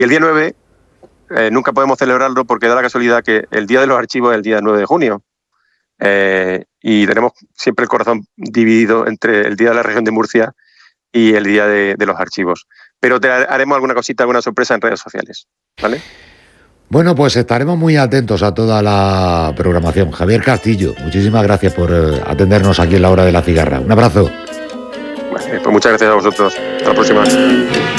Y el día 9 nunca podemos celebrarlo porque da la casualidad que el Día de los Archivos es el día 9 de junio. Y tenemos siempre el corazón dividido entre el Día de la Región de Murcia y el Día de los Archivos. Pero te haremos alguna cosita, alguna sorpresa en redes sociales, ¿vale? Bueno, pues estaremos muy atentos a toda la programación. Javier Castillo, muchísimas gracias por atendernos aquí en la Hora de la Cigarra. Un abrazo. Vale, pues muchas gracias a vosotros. Hasta la próxima.